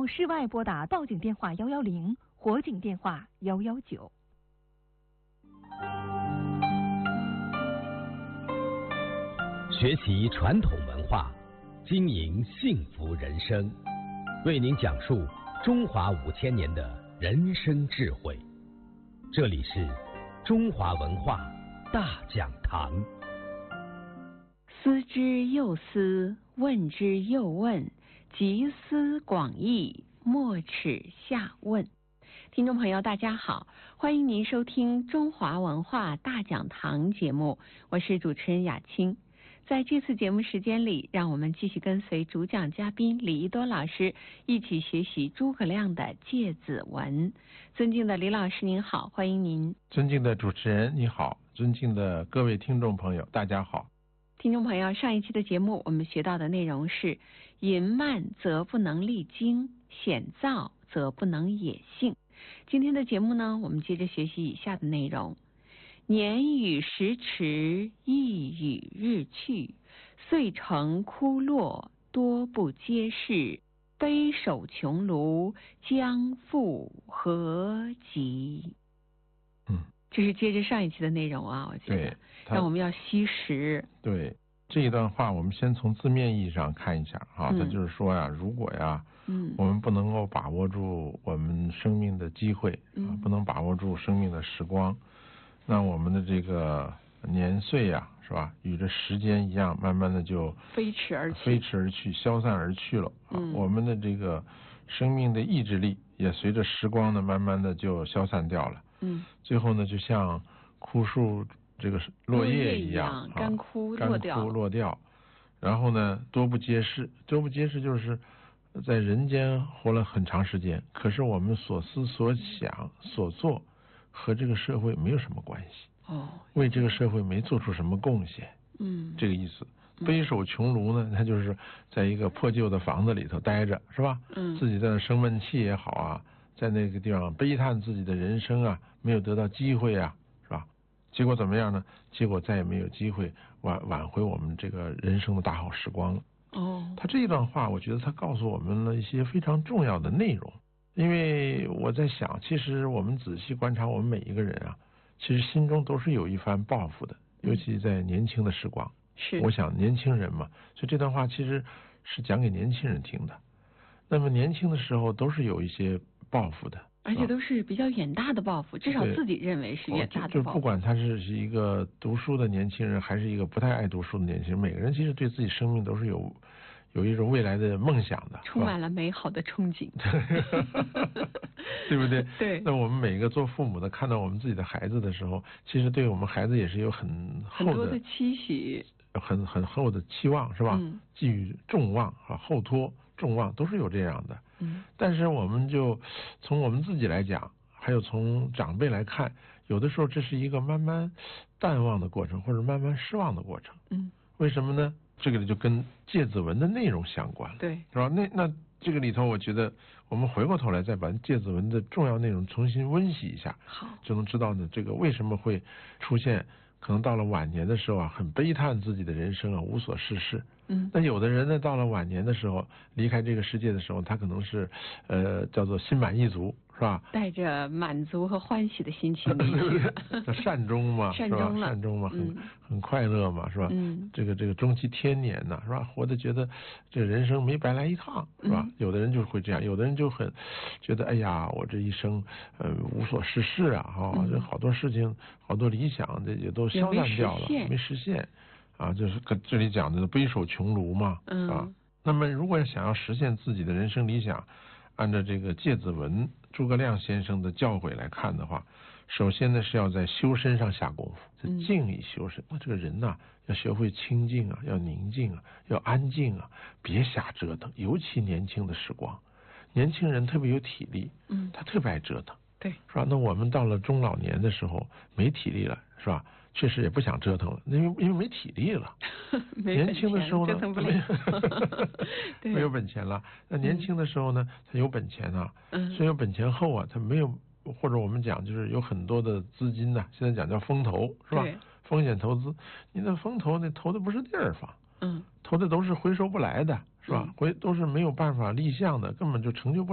有室外拨打报警电话110，火警电话119。 学习传统文化，经营幸福人生，为您讲述中华5000年的人生智慧。这里是中华文化大讲堂。 思之又思，问之又问，集思广益，莫齿下问。听众朋友大家好，欢迎您收听中华文化大讲堂节目，我是主持人雅青。在这次节目时间里，让我们继续跟随主讲嘉宾李一多老师一起学习诸葛亮的《芥子文》。尊敬的李老师您好，欢迎您。 尊敬的主持人你好，尊敬的各位听众朋友大家好。 听众朋友，上一期的节目我们学到的内容是：淫慢则不能励精，险躁则不能野性。今天的节目呢，我们接着学习以下的内容：年与时迟，意与日去，遂成枯落，多不接世，悲守穷庐，将复何及？这是接着上一期的内容啊，我觉得让我们要惜时。 对，这一段话我们先从字面意义上看一下啊，它就是说呀，如果呀，我们不能够把握住我们生命的机会不能把握住生命的时光，那我们的这个年岁呀，是吧，与这时间一样，慢慢的就飞驰而去， 消散而去了我们的这个生命的意志力也随着时光呢，慢慢的就消散掉了。最后呢，就像枯树这个落叶一样， 干枯落掉。 然后呢，多不接世就是在人间活了很长时间，可是我们所思所想所做和这个社会没有什么关系为这个社会没做出什么贡献这个意思。悲守穷庐呢，他就是在一个破旧的房子里头待着，是吧自己在那生闷气也好啊，在那个地方悲叹自己的人生啊，没有得到机会啊，是吧？结果怎么样呢？结果再也没有机会挽回我们这个人生的大好时光了。他这一段话，我觉得他告诉我们了一些非常重要的内容。因为我在想，其实我们仔细观察我们每一个人啊，其实心中都是有一番抱负的，尤其在年轻的时光。我想年轻人嘛，所以这段话其实是讲给年轻人听的。那么年轻的时候都是有一些抱负的， 而且都是比较远大的抱负，至少自己认为是远大的抱负。 就不管他是一个读书的年轻人，还是一个不太爱读书的年轻人，每个人其实对自己生命都是有一种未来的梦想的， 充满了美好的憧憬对不对？ 对。 那我们每一个做父母的看到我们自己的孩子的时候，其实对我们孩子也是有很多的期许， 很厚的期望，是吧？寄予众望厚托众望，都是有这样的。但是我们就从我们自己来讲，还有从长辈来看，有的时候这是一个慢慢淡忘的过程，或者慢慢失望的过程。为什么呢？这个就跟芥子文的内容相关了， 对， 是吧？那这个里头，我觉得我们回过头来再把芥子文的重要内容重新温习一下，就能知道呢，这个为什么会出现可能到了晚年的时候啊，很悲叹自己的人生啊，无所事事。那有的人呢，到了晚年的时候，离开这个世界的时候，他可能是叫做心满意足，是吧？ 带着满足和欢喜的心情离去， 善终嘛，是吧？善终嘛，很快乐嘛，是吧？这个终其天年呐，是吧？活得觉得这人生没白来一趟，是吧？有的人就会这样，有的人就很觉得，哎呀，我这一生无所事事啊，这好多事情，好多理想，这也都消散掉了，没实现。就是这里讲的悲守穷庐嘛，那么如果想要实现自己的人生理想，按照这个芥子文诸葛亮先生的教诲来看的话，首先呢是要在修身上下功夫，在静以修身。这个人呐，要学会清静啊，要宁静啊，要安静啊，别瞎折腾。尤其年轻的时光，年轻人特别有体力，他特别爱折腾， 对， 是吧？那我们到了中老年的时候没体力了，是吧？确实也不想折腾了，因为没体力了。年轻的时候呢，没有本钱了。那年轻的时候呢，他有本钱啊，虽然有本钱后啊，他没有，或者我们讲就是有很多的资金呢，现在讲叫风投，是吧？风险投资，你那风投那投的不是地儿方，投的都是回收不来的，是吧？都是没有办法立项的，根本就成就不了。